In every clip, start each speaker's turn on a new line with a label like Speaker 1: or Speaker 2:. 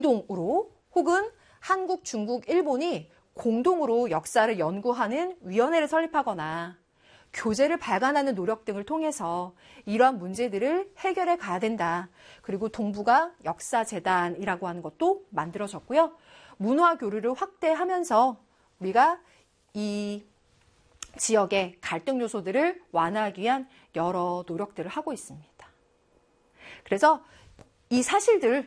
Speaker 1: 공동으로 혹은 한국, 중국, 일본이 공동으로 역사를 연구하는 위원회를 설립하거나 교재를 발간하는 노력 등을 통해서 이러한 문제들을 해결해 가야 된다. 그리고 동북아 역사재단이라고 하는 것도 만들어졌고요. 문화 교류를 확대하면서 우리가 이 지역의 갈등 요소들을 완화하기 위한 여러 노력들을 하고 있습니다. 그래서 이 사실들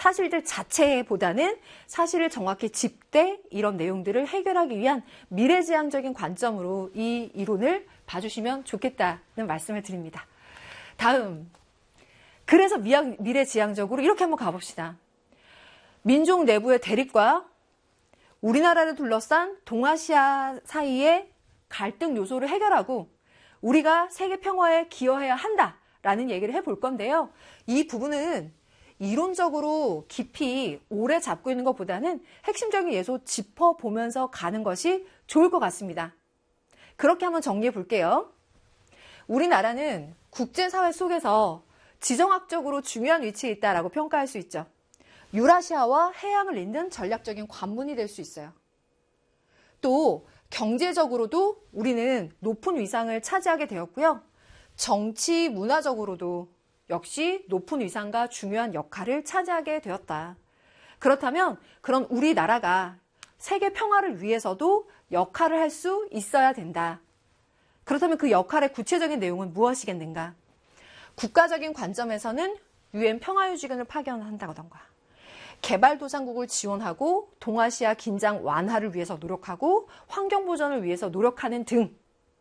Speaker 1: 자체보다는 사실을 정확히 짚되 이런 내용들을 해결하기 위한 미래지향적인 관점으로 이 이론을 봐주시면 좋겠다는 말씀을 드립니다. 다음, 그래서 미래지향적으로 이렇게 한번 가봅시다. 민족 내부의 대립과 우리나라를 둘러싼 동아시아 사이의 갈등 요소를 해결하고 우리가 세계 평화에 기여해야 한다라는 얘기를 해볼 건데요. 이 부분은 이론적으로 깊이 오래 잡고 있는 것보다는 핵심적인 예소 짚어보면서 가는 것이 좋을 것 같습니다. 그렇게 한번 정리해 볼게요. 우리나라는 국제사회 속에서 지정학적으로 중요한 위치에 있다라고 평가할 수 있죠. 유라시아와 해양을 잇는 전략적인 관문이 될 수 있어요. 또 경제적으로도 우리는 높은 위상을 차지하게 되었고요. 정치, 문화적으로도 역시 높은 위상과 중요한 역할을 차지하게 되었다. 그렇다면 그런 우리나라가 세계 평화를 위해서도 역할을 할 수 있어야 된다. 그렇다면 그 역할의 구체적인 내용은 무엇이겠는가? 국가적인 관점에서는 UN 평화유지군을 파견한다던가, 개발도상국을 지원하고 동아시아 긴장 완화를 위해서 노력하고 환경보전을 위해서 노력하는 등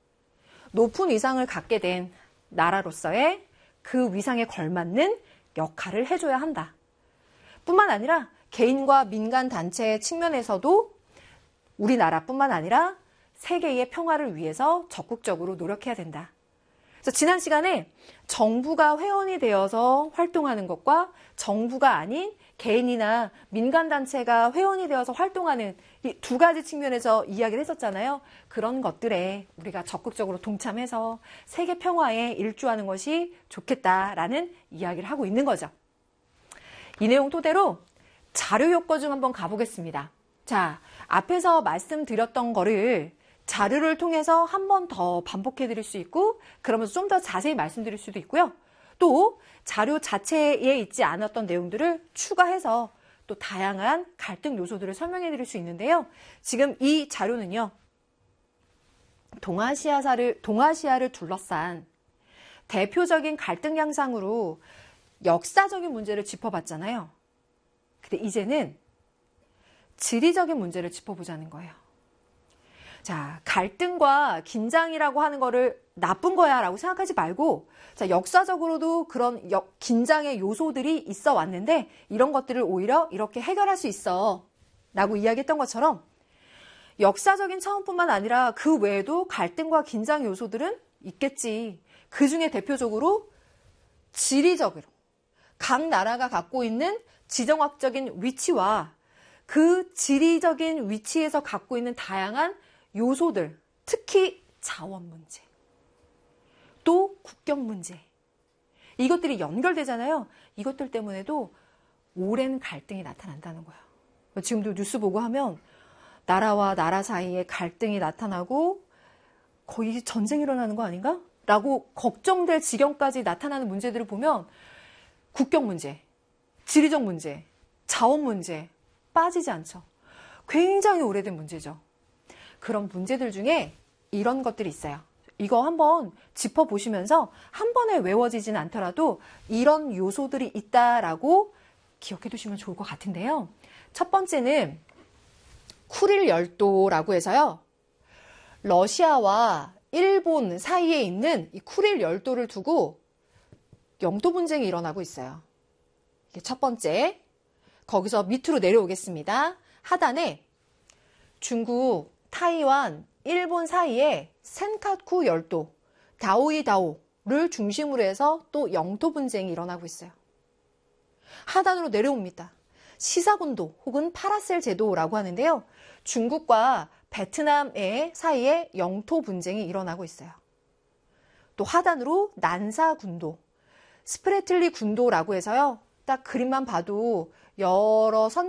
Speaker 1: 높은 위상을 갖게 된 나라로서의 그 위상에 걸맞는 역할을 해줘야 한다. 뿐만 아니라 개인과 민간 단체의 측면에서도 우리나라뿐만 아니라 세계의 평화를 위해서 적극적으로 노력해야 된다. 그래서 지난 시간에 정부가 회원이 되어서 활동하는 것과 정부가 아닌 개인이나 민간단체가 회원이 되어서 활동하는 이 두 가지 측면에서 이야기를 했었잖아요. 그런 것들에 우리가 적극적으로 동참해서 세계 평화에 일조하는 것이 좋겠다라는 이야기를 하고 있는 거죠. 이 내용 토대로 자료 효과 중 한번 가보겠습니다. 자, 앞에서 말씀드렸던 거를 자료를 통해서 한 번 더 반복해 드릴 수 있고 그러면서 좀 더 자세히 말씀드릴 수도 있고요. 또 자료 자체에 있지 않았던 내용들을 추가해서 또 다양한 갈등 요소들을 설명해 드릴 수 있는데요. 지금 이 자료는요. 동아시아를 둘러싼 대표적인 갈등 양상으로 역사적인 문제를 짚어봤잖아요. 근데 이제는 지리적인 문제를 짚어보자는 거예요. 자, 갈등과 긴장이라고 하는 거를 나쁜 거야 라고 생각하지 말고, 자, 역사적으로도 그런 긴장의 요소들이 있어 왔는데 이런 것들을 오히려 이렇게 해결할 수 있어 라고 이야기했던 것처럼 역사적인 차원뿐만 아니라 그 외에도 갈등과 긴장 요소들은 있겠지. 그 중에 대표적으로 지리적으로 각 나라가 갖고 있는 지정학적인 위치와 그 지리적인 위치에서 갖고 있는 다양한 요소들, 특히 자원 문제, 또 국경 문제, 이것들이 연결되잖아요. 이것들 때문에도 오랜 갈등이 나타난다는 거예요. 지금도 뉴스 보고 하면 나라와 나라 사이에 갈등이 나타나고 거의 전쟁이 일어나는 거 아닌가? 라고 걱정될 지경까지 나타나는 문제들을 보면 국경 문제, 지리적 문제, 자원 문제 빠지지 않죠. 굉장히 오래된 문제죠. 그런 문제들 중에 이런 것들이 있어요. 이거 한번 짚어보시면서 한 번에 외워지진 않더라도 이런 요소들이 있다라고 기억해 두시면 좋을 것 같은데요. 첫 번째는 쿠릴 열도라고 해서요. 러시아와 일본 사이에 있는 이 쿠릴 열도를 두고 영토 분쟁이 일어나고 있어요. 이게 첫 번째. 거기서 밑으로 내려오겠습니다. 하단에 중국, 타이완, 일본 사이에 센카쿠 열도, 다오이다오를 중심으로 해서 또 영토 분쟁이 일어나고 있어요. 하단으로 내려옵니다. 시사군도 혹은 파라셀 제도라고 하는데요. 중국과 베트남의 사이에 영토 분쟁이 일어나고 있어요. 또 하단으로 난사 군도, 스프레틀리 군도라고 해서요. 딱 그림만 봐도 여러 선